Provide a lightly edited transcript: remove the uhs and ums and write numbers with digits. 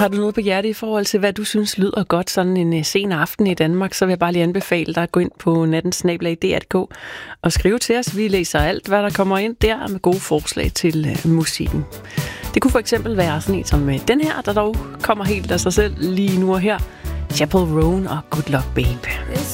Har du noget på hjerte i forhold til, hvad du synes lyder godt sådan en sen aften i Danmark, så vil jeg bare lige anbefale dig at gå ind på nattensnabel.dr.dk og skrive til os. Vi læser alt, hvad der kommer ind der med gode forslag til musikken. Det kunne for eksempel være sådan en som den her, der dog kommer helt af sig selv lige nu og her. Chapel Roan og Good Luck Babe.